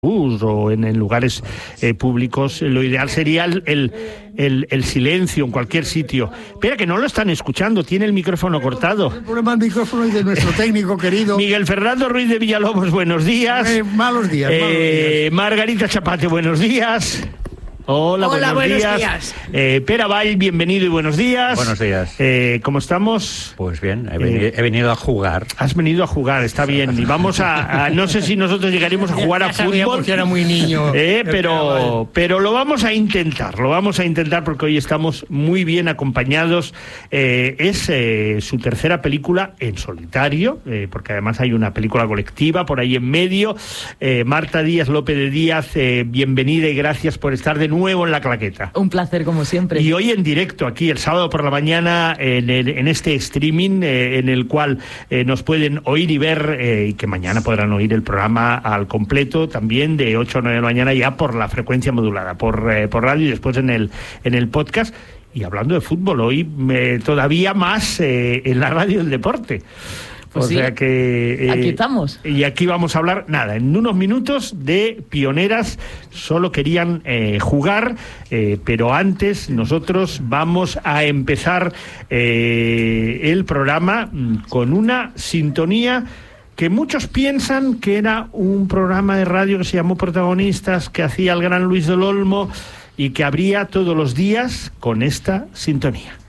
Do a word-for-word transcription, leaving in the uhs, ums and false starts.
o en, en lugares eh, públicos, lo ideal sería el, el, el, el silencio en cualquier sitio. Espera, que no lo están escuchando, tiene el micrófono cortado. El problema del micrófono es de nuestro técnico querido Miguel Fernando Ruiz de Villalobos, buenos días. Eh, malos días, malos eh, días. Margarita Chapate, buenos días. Hola, Hola, buenos, buenos días. días. Eh, Pera Vall, bienvenido y buenos días. Buenos días. Eh, ¿Cómo estamos? Pues bien, he, veni Eh, he venido a jugar. Has venido a jugar, está bien. Y vamos a, a no sé si nosotros llegaremos a jugar a Ya sabíamos fútbol. que era muy niño. Eh, pero, pero lo vamos a intentar, lo vamos a intentar porque hoy estamos muy bien acompañados. Eh, es eh, su tercera película en solitario, eh, porque además hay una película colectiva por ahí en medio. Eh, Marta Díaz López de Díaz, eh, bienvenida y gracias por estar de nuevo en La Claqueta. Un placer, como siempre. Y hoy en directo, aquí el sábado por la mañana, en, el, en este streaming eh, en el cual eh, nos pueden oír y ver, eh, y que mañana podrán oír el programa al completo, también de ocho a nueve de la mañana, ya por la frecuencia modulada, por, eh, por radio y después en el, en el podcast. Y hablando de fútbol, hoy eh, todavía más eh, en la radio del deporte. Pues o sí, sea que... Eh, aquí estamos. Y aquí vamos a hablar, nada, en unos minutos de pioneras. Solo querían eh, jugar, eh, pero antes nosotros vamos a empezar eh, el programa con una sintonía que muchos piensan que era un programa de radio que se llamó Protagonistas, que hacía el gran Luis del Olmo y que abría todos los días con esta sintonía.